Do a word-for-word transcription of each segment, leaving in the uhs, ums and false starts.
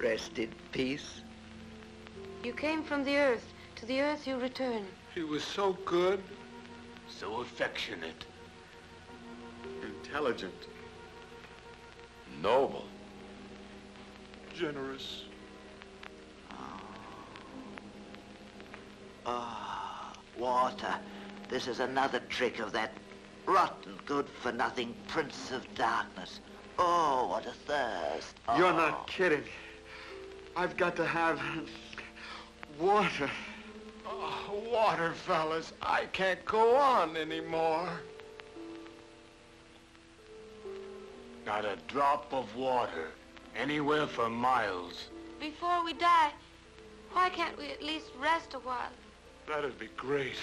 Rest in peace. You came from the earth. To the earth you return. He was so good, so affectionate, intelligent, noble, generous. Ah, oh, water. This is another trick of that rotten, good-for-nothing Prince of Darkness. Oh, what a thirst. Oh. You're not kidding. I've got to have water. Oh, water, fellas. I can't go on anymore. Not a drop of water anywhere for miles. Before we die, why can't we at least rest a while? That'd be great.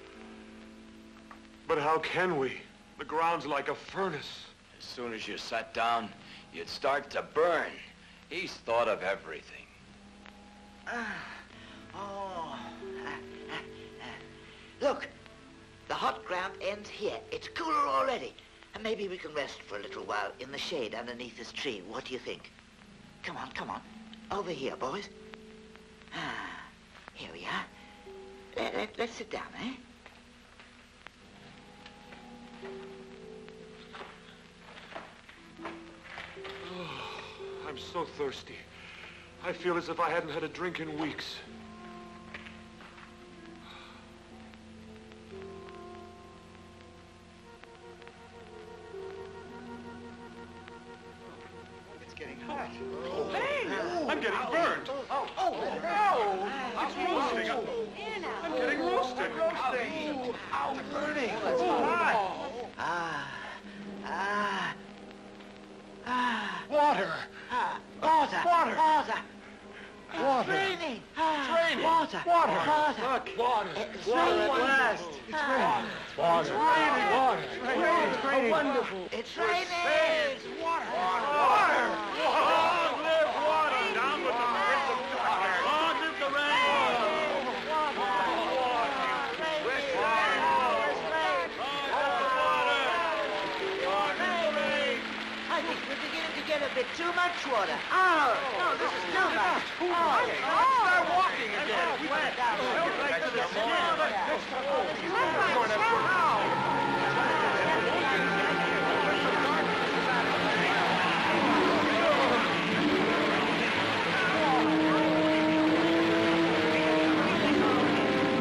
But how can we? The ground's like a furnace. As soon as you sat down, you'd start to burn. He's thought of everything. Ah, oh. Ah, ah, ah. Look, the hot ground ends here. It's cooler already. And maybe we can rest for a little while in the shade underneath this tree. What do you think? Come on, come on. Over here, boys. Ah, here we are. Let, let, let's sit down, eh? Oh, I'm so thirsty. I feel as if I hadn't had a drink in weeks. It's getting hot. Oh, hey! I'm getting burned. Oh, oh, no! It's roasting. I'm getting roasted. Ow, ow, burning. It's hot. Ah, ah, ah. Water. Ah, water, Water. water. Water. It's raining. It's raining. Water, Water. water. Look, water. It's Water raining. at last. It's raining. Water. It's raining. Water. It's raining. It's raining. Wonderful. It's raining. It's water. Water. Long live water. Down with the Prince of Darkness. Long live the rain. I think we're beginning to get a bit too much water. Oh, no, this is too much. Oh, Start walking again. oh, wet. Right to the skin.